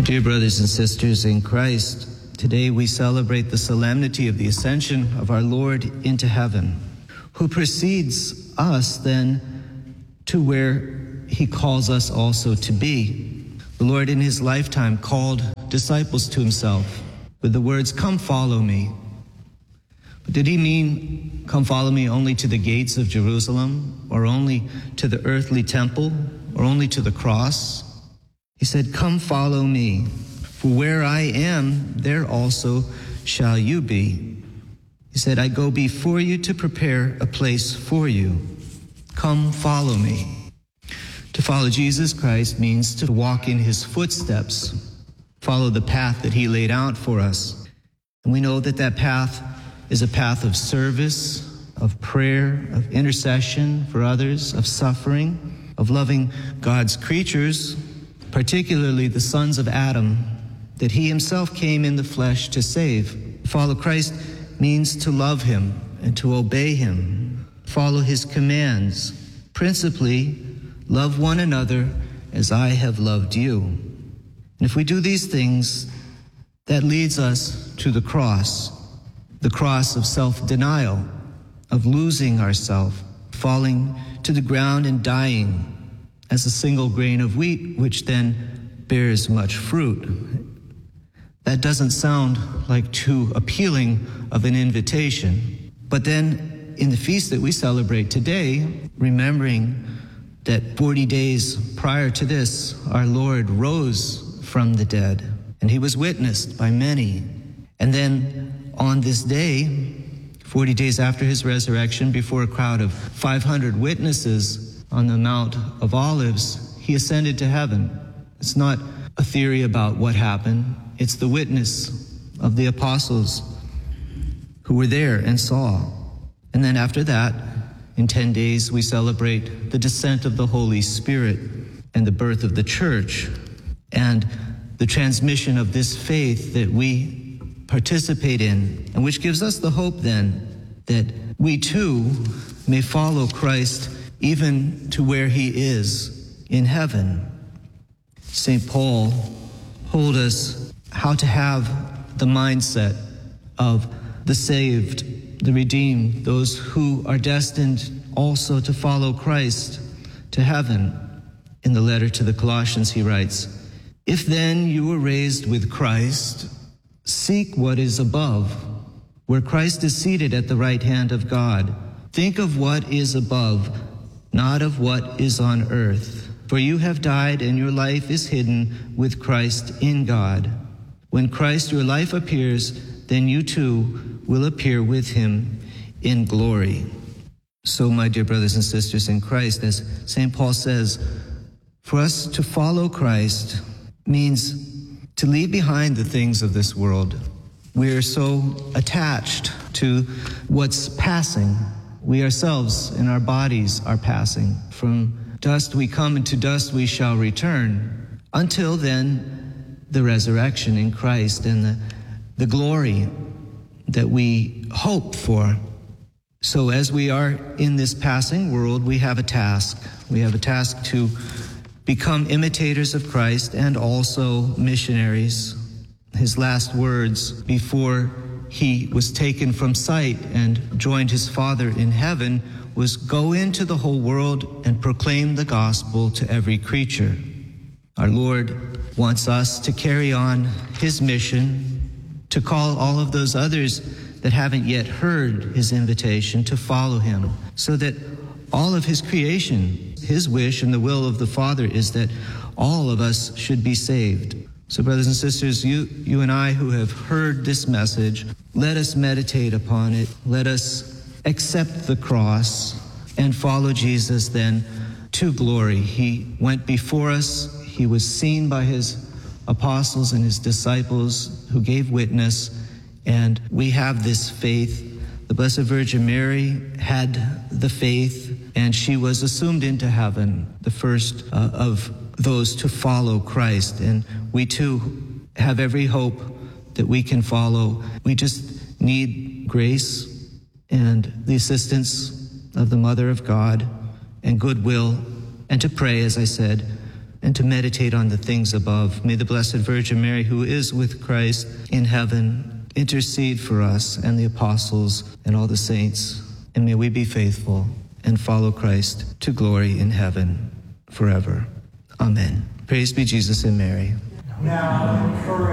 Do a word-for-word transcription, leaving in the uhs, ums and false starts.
Dear brothers and sisters in Christ, today we celebrate the solemnity of the ascension of our Lord into heaven, who precedes us then to where he calls us also to be. The Lord in his lifetime called disciples to himself with the words, "Come follow me." But did he mean, come follow me only to the gates of Jerusalem, or only to the earthly temple, or only to the cross? He said, "Come follow me, for where I am, there also shall you be." He said, "I go before you to prepare a place for you. Come follow me." To follow Jesus Christ means to walk in his footsteps, follow the path that he laid out for us. And we know that that path is a path of service, of prayer, of intercession for others, of suffering, of loving God's creatures, particularly the sons of Adam, that he himself came in the flesh to save. Follow Christ means to love him and to obey him, follow his commands, principally, love one another as I have loved you. And if we do these things, that leads us to the cross, the cross of self-denial, of losing ourselves, falling to the ground and dying as a single grain of wheat, which then bears much fruit. That doesn't sound like too appealing of an invitation. But then in the feast that we celebrate today, remembering that forty days prior to this, our Lord rose from the dead, and he was witnessed by many. And then on this day, forty days after his resurrection, before a crowd of five hundred witnesses on the Mount of Olives, he ascended to heaven. It's not a theory about what happened. It's the witness of the apostles who were there and saw. And then after that, in ten days, we celebrate the descent of the Holy Spirit and the birth of the church and the transmission of this faith that we participate in, and which gives us the hope then that we too may follow Christ even to where he is in heaven. Saint Paul told us how to have the mindset of the saved, the redeemed, those who are destined also to follow Christ to heaven. In the letter to the Colossians, he writes, "If then you were raised with Christ, seek what is above, where Christ is seated at the right hand of God. Think of what is above, not of what is on earth. For you have died, and your life is hidden with Christ in God. When Christ your life appears, then you too will appear with him in glory." So, my dear brothers and sisters in Christ, as Saint Paul says, for us to follow Christ means to leave behind the things of this world. We are so attached to what's passing. We ourselves in our bodies are passing. From dust we come, and to dust we shall return. Until then, the resurrection in Christ and the, the glory that we hope for. So as we are in this passing world, we have a task. We have a task to become imitators of Christ and also missionaries. His last words before he was taken from sight and joined his Father in heaven was, "Go into the whole world and proclaim the gospel to every creature." Our Lord wants us to carry on his mission, to call all of those others that haven't yet heard his invitation to follow him, so that all of his creation, his wish and the will of the Father is that all of us should be saved. So brothers and sisters, you, you and I who have heard this message, let us meditate upon it. Let us accept the cross and follow Jesus then to glory. He went before us. He was seen by his apostles and his disciples who gave witness, and we have this faith. The Blessed Virgin Mary had the faith, and she was assumed into heaven, the first uh, of those to follow Christ. And we too have every hope that we can follow. We just need grace and the assistance of the Mother of God and goodwill, and to pray, as I said, and to meditate on the things above. May the Blessed Virgin Mary, who is with Christ in heaven, intercede for us and the apostles and all the saints. And may we be faithful and follow Christ to glory in heaven forever. Amen. Praise be Jesus and Mary. Now and forever.